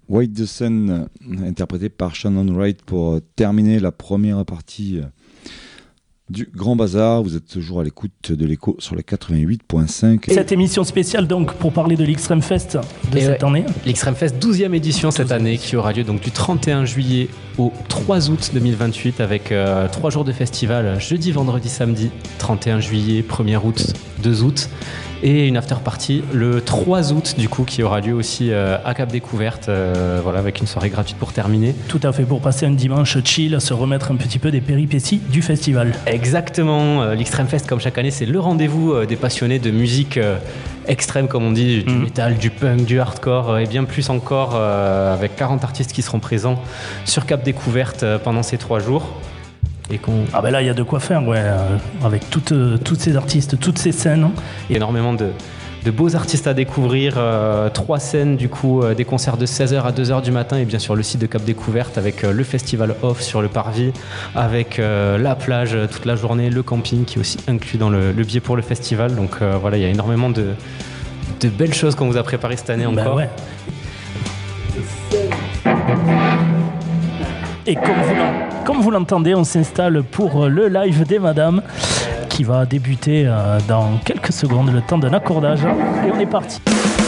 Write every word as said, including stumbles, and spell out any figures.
White the Sun, interprété par Shannon Wright pour terminer la première partie du Grand Bazar. Vous êtes toujours à l'écoute de l'Écho sur le quatre-vingt-huit point cinq. Et cette émission spéciale donc pour parler de l'Extreme Fest de et cette ouais, année. L'Extreme Fest douzième édition cette année qui aura lieu donc du trente et un juillet au trois août deux mille vingt-huit avec euh, trois jours de festival, jeudi, vendredi, samedi, trente et un juillet, premier août, deux août. Et une after party le trois août du coup qui aura lieu aussi euh, à Cap Découverte, euh, voilà, avec une soirée gratuite pour terminer. Tout à fait, pour passer un dimanche chill, se remettre un petit peu des péripéties du festival. Exactement, euh, l'Extreme Fest comme chaque année c'est le rendez-vous euh, des passionnés de musique euh, extrême comme on dit, du mmh. métal, du punk, du hardcore euh, et bien plus encore euh, avec quarante artistes qui seront présents sur Cap Découverte euh, pendant ces trois jours. Et qu'on... Ah ben là il y a de quoi faire, ouais, euh, avec toutes, euh, toutes ces artistes, toutes ces scènes. Hein. Et énormément de, de beaux artistes à découvrir, euh, trois scènes du coup, euh, des concerts de seize heures à deux heures du matin et bien sûr le site de Cap Découverte avec euh, le festival off sur le parvis, avec euh, la plage euh, toute la journée, le camping qui est aussi inclus dans le, le billet pour le festival. Donc euh, voilà, il y a énormément de, de belles choses qu'on vous a préparées cette année ben encore. Ouais. Et comme vous, comme vous l'entendez, on s'installe pour le live des Madames qui va débuter dans quelques secondes, le temps d'un accordage. Et on est parti.